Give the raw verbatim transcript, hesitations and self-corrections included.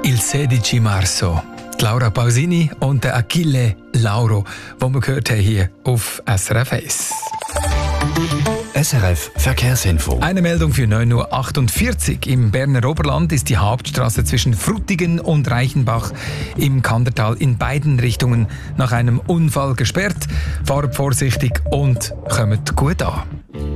Il sedici Marzo. Die Laura Pausini und der Achille Lauro, die wir gehört haben hier auf S R F eins. S R F Verkehrsinfo. Eine Meldung für neun Uhr achtundvierzig. Im Berner Oberland ist die Hauptstraße zwischen Frutigen und Reichenbach im Kandertal in beiden Richtungen nach einem Unfall gesperrt. Fahrt vorsichtig und kommt gut an.